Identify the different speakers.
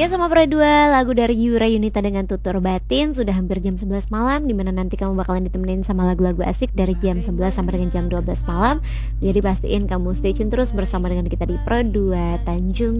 Speaker 1: Ya sama Pro 2, lagu dari Yura Yunita dengan Tutur Batin. Sudah hampir jam 11 malam, dimana nanti kamu bakalan ditemenin sama lagu-lagu asik dari jam 11 sampai dengan jam 12 malam. Jadi pastiin kamu stay tune terus bersama dengan kita di Pro 2 Tanjung